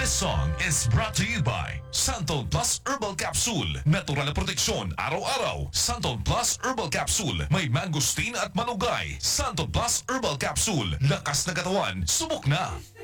This song is brought to you by Santon Plus Herbal Capsule. Natural na proteksyon araw-araw. Santon Plus Herbal Capsule. May mangosteen at malunggay. Santon Plus Herbal Capsule. Lakas na katawan. Subok na!